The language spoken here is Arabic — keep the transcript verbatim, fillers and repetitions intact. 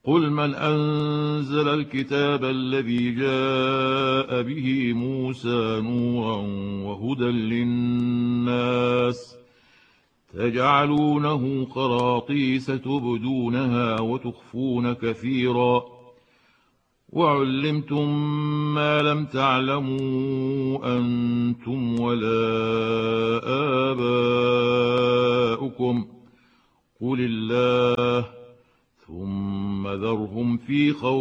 قل من أنزل الكتاب الذي جاء به موسى نورا وهدى للناس تجعلونه قراطيس تبدونها وتخفون كثيرا وعلمتم ما لم تعلموا أنتم ولا آباؤكم قل الله ثم ذرهم في خوض